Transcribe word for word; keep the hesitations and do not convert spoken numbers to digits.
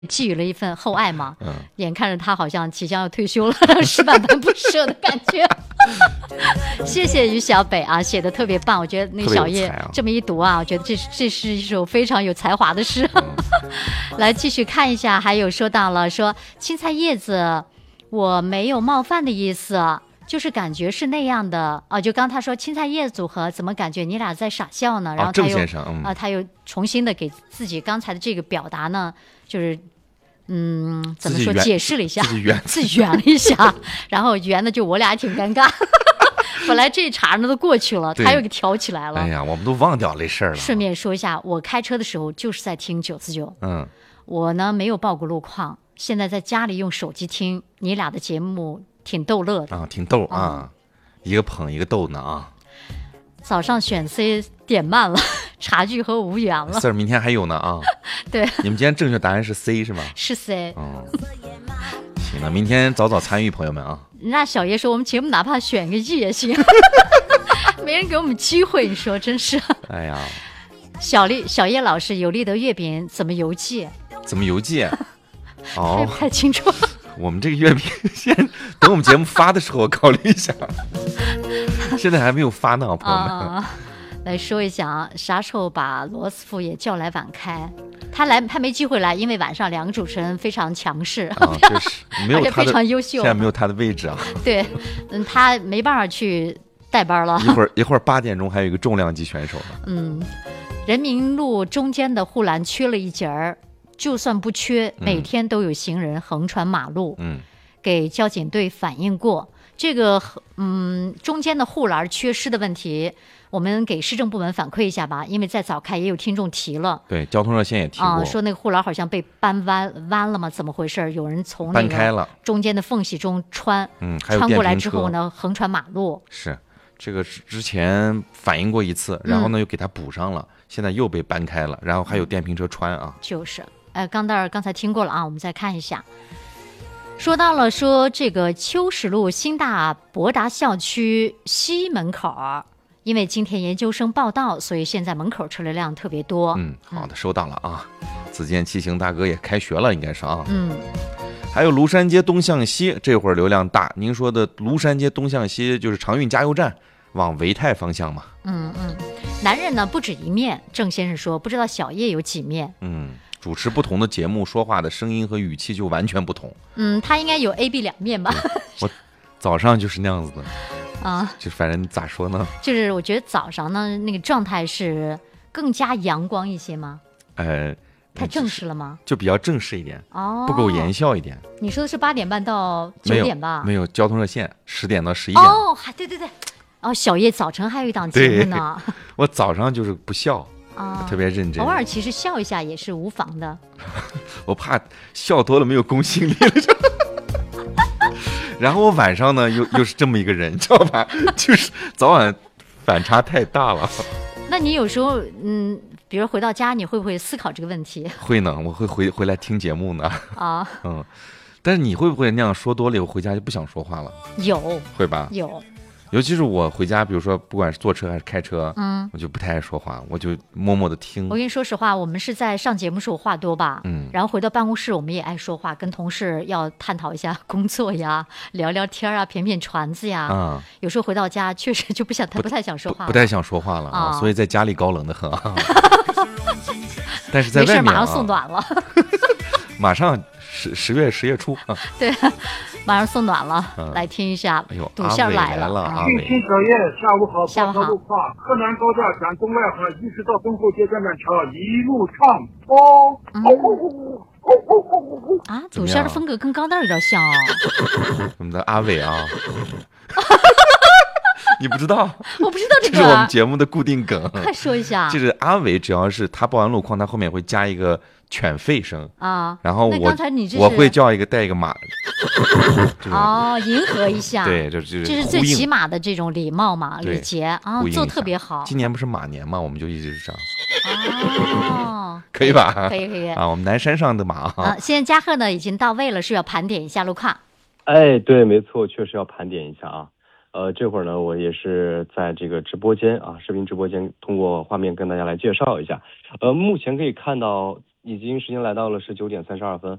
寄予了一份厚爱嘛。 嗯， 眼看着他好像即将要退休了，石板门不舍的感觉。谢谢于小北啊，写的特别棒。我觉得那小叶、啊、这么一读啊，我觉得这这是一首非常有才华的诗。嗯、来继续看一下，还有说到了说青菜叶子，我没有冒犯的意思。就是感觉是那样的啊，就刚他说青菜叶组合，怎么感觉你俩在傻笑呢？然后他又、 哦、郑先生、嗯、 啊，他又重新的给自己刚才的这个表达呢，就是嗯，怎么说解释了一下， 自己圆自己圆了一下，然后圆的就我俩还挺尴尬。本来这一茬呢都过去了，他又给挑起来了。 哎呀，我们都忘掉这事儿了。 顺便说一下，我开车的时候就是在听九四九， 嗯， 我呢没有报过路况，现在在家里用手机听你俩的节目。挺逗乐的啊，挺逗啊、嗯，一个捧一个逗呢啊。 早上选 C 点慢了，茶具和无缘了。 Sir， 明天还有呢啊。 对， 你们今天正确答案是 C 是吗？ 是 C。 嗯，行了，明天早早参与，朋友们啊。 那小叶说，我们节目哪怕选个 E 也行，没人给我们机会，你说真是。 哎呀， 小丽小叶老师，有立德月饼怎么邮寄？ 怎么邮寄？哦， 太清楚了。 我们这个月饼先等我们节目发的时候我考虑一下，现在还没有发呢，朋友们。 啊、来说一下啊，啥时候把罗斯福也叫来晚开？他来他没机会来，因为晚上两个主持人非常强势， 啊，就是没有他的， 而且非常优秀， 现在没有他的位置啊。 对，嗯，他没办法去带班了。 一会儿一会儿八点钟还有一个重量级选手呢。 嗯，人民路中间的护栏缺了一截儿。就算不缺，每天都有行人横穿马路。 嗯， 给交警队反映过这个，嗯，中间的护栏缺失的问题，我们给市政部门反馈一下吧。因为在早开也有听众提了， 对，交通热线也提过， 啊，说那个护栏好像被搬弯弯了吗？怎么回事？有人从那个中间的缝隙中穿， 嗯，还有穿过来之后呢，横穿马路。 是这个之前反映过一次，然后呢、嗯、又给它补上了，现在又被搬开了，然后还有电瓶车穿啊， 就是。呃，钢蛋儿刚才听过了啊，我们再看一下。说到了说这个秋实路新大博达校区西门口，因为今天研究生报到，所以现在门口车流量特别多。 嗯，好的，收到了啊。子健骑行大哥也开学了，应该是啊。 嗯。 还有庐山街东向西，这会儿流量大。您说的庐山街东向西就是长运加油站往维泰方向嘛？ 嗯嗯。男人呢不止一面，郑先生说，不知道小叶有几面？ 嗯。主持不同的节目，说话的声音和语气就完全不同。 嗯，他应该有 A、B 两面吧？ 我早上就是那样子的啊， 就反正咋说呢？ 就是我觉得早上呢那个状态是更加阳光一些吗？ 呃， 太正式了吗？ 就比较正式一点哦， 不够言笑一点。 你说的是八点半到九点吧？ 没有，没有交通热线十点到十一点。 哦，还对对对，哦，小叶早晨还有一档节目呢。 我早上就是不笑。 啊， 特别认真， 偶尔其实笑一下也是无妨的。 我怕笑多了没有公信力了。然后我晚上呢又又是这么一个人，知道吧？就是早晚反差太大了。 那你有时候嗯，比如回到家，你会不会思考这个问题？ 会呢，我会回回来听节目呢。 啊， 嗯，但是你会不会那样说多了以后回家就不想说话了？ 有， 会吧？ 有。 尤其是我回家，比如说不管是坐车还是开车， 嗯， 我就不太爱说话，我就默默的听。 我跟你说实话，我们是在上节目时候话多吧， 嗯， 然后回到办公室我们也爱说话，跟同事要探讨一下工作呀，聊聊天啊，谝谝传子呀， 啊、嗯， 有时候回到家确实就不想，他不太想说话了， 不，不太想说话了啊， 哦、 所以在家里高冷的很啊。但是在外面、啊、 没事马上送暖了， 马上十十月十月初啊， 对。马上送暖了， 嗯、 来听一下。 哎呦， 赌线来了， 阿伟。新隔夜，下午好， 下午好。 路况，河南高架转东外环，一直到东后街段桥一路畅通。 嗯、啊，赌线的风格跟钢蛋有点像哦。 我们的阿伟啊。你不知道？ 我不知道这个。 这是我们节目的固定梗。 快说一下。 就是阿伟，只要是他报完路况，他后面会加一个犬吠声啊。 然后我我会叫一个带一个马。 哦，迎合一下。 对，就就这是最起码的这种礼貌嘛，礼节啊，做特别好。 今年不是马年嘛，我们就一直是这样。哦， 可以吧？ 可以可以啊，我们南山上的马啊。现在嘉贺呢已经到位了，是要盘点一下路况。 哎，对，没错，确实要盘点一下啊。呃，这会儿呢，我也是在这个直播间啊，视频直播间，通过画面跟大家来介绍一下。呃，目前可以看到， 已经时间来到了十九点三十二分。